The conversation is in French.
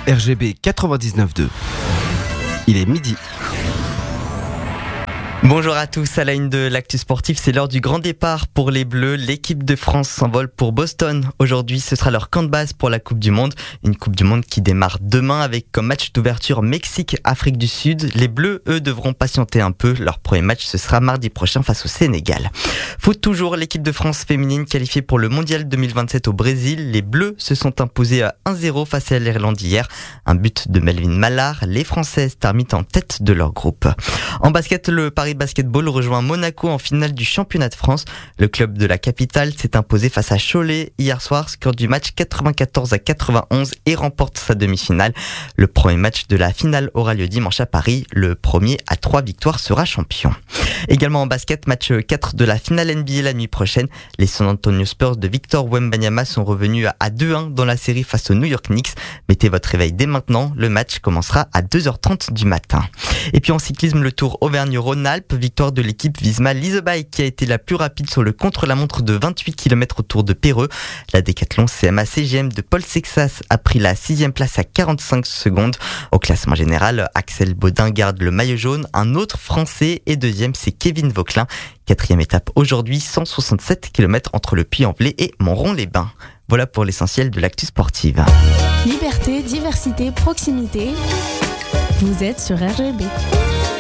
RGB 99.2. Il est midi. Bonjour à tous, à la une de l'actu sportif, c'est l'heure du grand départ pour les Bleus. L'équipe de France s'envole pour Boston. Aujourd'hui, ce sera leur camp de base pour la Coupe du Monde. Une Coupe du Monde qui démarre demain avec comme match d'ouverture Mexique-Afrique du Sud. Les Bleus, eux, devront patienter un peu. Leur premier match, ce sera mardi prochain face au Sénégal. Foot toujours, l'équipe de France féminine qualifiée pour le Mondial 2027 au Brésil. Les Bleus se sont imposés à 1-0 face à l'Irlande hier. Un but de Melvin Mallard. Les Françaises terminent en tête de leur groupe. En basket, le Paris Basketball rejoint Monaco en finale du championnat de France. Le club de la capitale s'est imposé face à Cholet hier soir, score du match 94-91 et remporte sa demi-finale. Le premier match de la finale aura lieu dimanche à Paris. Le premier à 3 victoires sera champion. Également en basket, match 4 de la finale NBA la nuit prochaine. Les San Antonio Spurs de Victor Wembanyama sont revenus à 2-1 dans la série face aux New York Knicks. Mettez votre réveil dès maintenant, le match commencera à 2h30 du matin. Et puis en cyclisme, le Tour Auvergne-Rhône-Alpes, victoire de l'équipe Visma Leasebike qui a été la plus rapide sur le contre-la-montre de 28 km autour de Perreux. La décathlon CMA CGM de Paul Sexas a pris la 6e place à 45 secondes. Au classement général, Axel Baudin garde le maillot jaune. Un autre Français est deuxième, c'est Kevin Vauquelin. 4e étape aujourd'hui, 167 km entre le Puy-en-Velay et Montron-les-Bains. Voilà pour l'essentiel de l'actu sportive. Liberté, diversité, proximité. Vous êtes sur RGB.